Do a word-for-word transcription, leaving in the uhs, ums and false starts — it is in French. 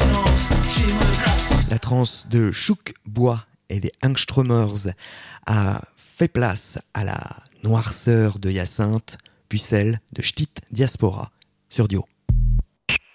La trance de Chouk Bois et des Angströmers a fait place à la noirceur de Hyacinthe, puis celle de Ch'tit Diaspora sur Dio.